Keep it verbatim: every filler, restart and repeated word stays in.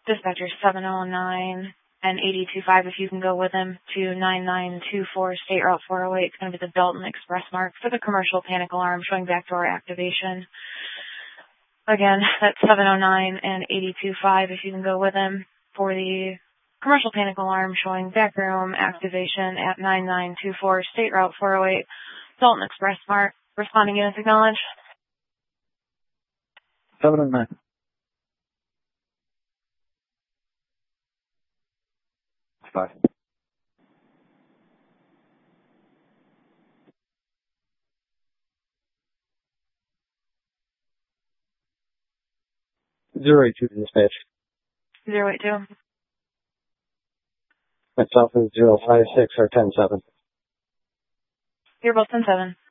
Dispatcher seven oh nine and eighty two five, if you can go with him to nine nine two four State Route four oh eight. It's going to be the Dalton Express mark for the commercial panic alarm showing backdoor activation. Again, that's seven oh nine and eighty two five, if you can go with him for the commercial panic alarm showing backroom activation at nine nine two four State Route four oh eight, Dalton Express mark. Responding units acknowledge. seven oh nine. Five. Zero eight two dispatch. Zero eight two. Myself is zero five six or ten seven. You're both ten seven.